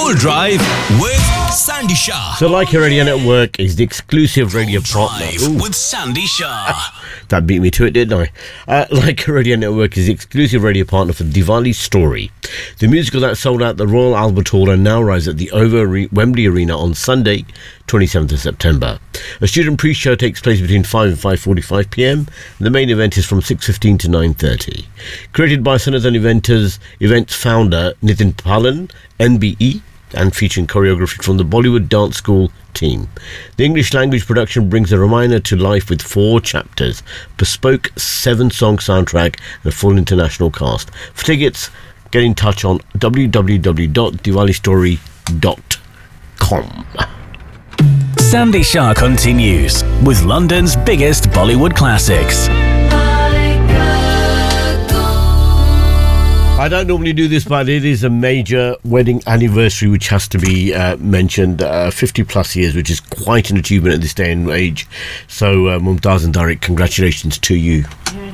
Full Drive with Sandy Shah. So Leica Radio Network is the exclusive radio partner. Drive with Sandy Shah. That beat me to it, didn't I? Leica Radio Network is the exclusive radio partner for Diwali Story, the musical that sold out the Royal Albert Hall and now rides at the Wembley Arena on Sunday, 27th of September. A student pre-show takes place between 5 and 5:45 p.m. The main event is from 6:15 to 9:30. Created by Sanathan Events founder Nitin Palan, NBE, and featuring choreography from the Bollywood Dance School team. The English language production brings a reminder to life with 4 chapters, bespoke 7-song soundtrack and a full international cast. For tickets, get in touch on www.diwalistory.com. Sandy Shah continues with London's biggest Bollywood classics. I don't normally do this, but it is a major wedding anniversary which has to be mentioned. 50 plus years, which is quite an achievement at this day and age. So Mumtaz and Tariq, congratulations to you.